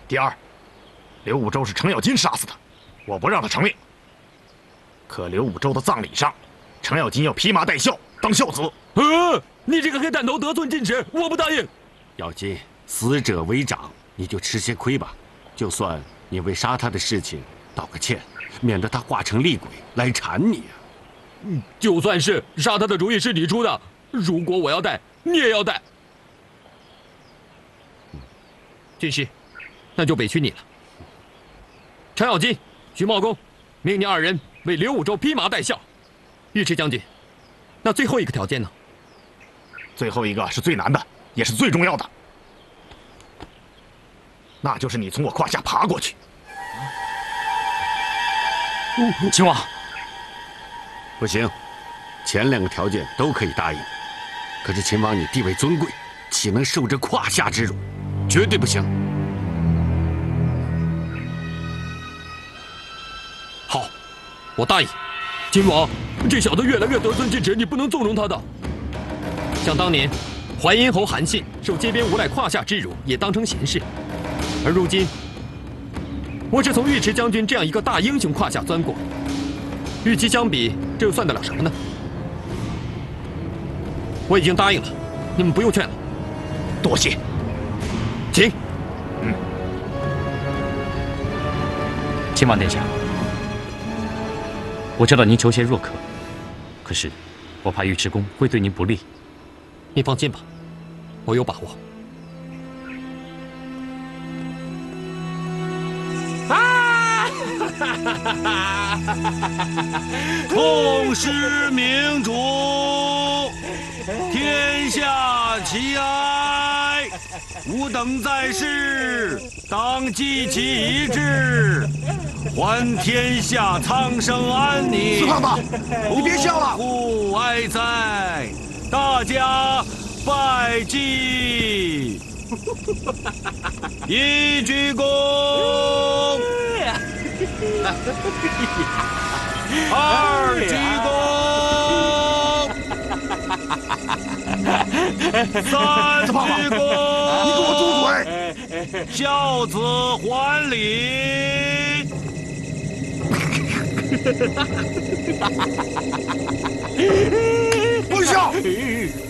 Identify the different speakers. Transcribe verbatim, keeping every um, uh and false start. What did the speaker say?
Speaker 1: 第二，刘武周是程咬金杀死的，我不让他偿命。可刘武周的葬礼上，程咬金要披麻戴孝当孝子。
Speaker 2: 呃，你这个黑蛋头得寸进尺，我不答应。
Speaker 3: 咬金，死者为长，你就吃些亏吧。就算你为杀他的事情道个歉，免得他化成厉鬼来缠你啊。
Speaker 2: 嗯，就算是杀他的主意是你出的，如果我要带，你也要带。军师，那就委屈你了。程咬金、徐茂公，命你二人为刘武周披麻戴孝。尉迟将军，那最后一个条件呢？
Speaker 1: 最后一个是最难的，也是最重要的，那就是你从我胯下爬过去。
Speaker 4: 秦王，
Speaker 3: 不行，前两个条件都可以答应，可是秦王你地位尊贵，岂能受这胯下之辱？绝对不行。
Speaker 2: 好，我答应。秦王，这小子越来越得寸进尺，你不能纵容他的。像当年，淮阴侯韩信受街边无赖胯下之辱，也当成闲事。而如今，我是从尉迟将军这样一个大英雄胯下钻过，与其相比，这又算得了什么呢？我已经答应了，你们不用劝了。
Speaker 1: 多谢。
Speaker 2: 请。
Speaker 1: 嗯。
Speaker 4: 秦王殿下，我知道您求贤若渴，可是我怕尉迟恭会对您不利。
Speaker 2: 你放心吧，我有把握。
Speaker 3: 啊！痛失明主，天下奇哀。吾等在世，当记其遗志，还天下苍生安宁。
Speaker 1: 四胖子，你别笑了。
Speaker 3: 勿哀哉！大家拜祭。一鞠躬，二鞠躬，三鞠躬。
Speaker 1: 你给我住嘴！
Speaker 3: 孝子还礼。
Speaker 1: 不笑。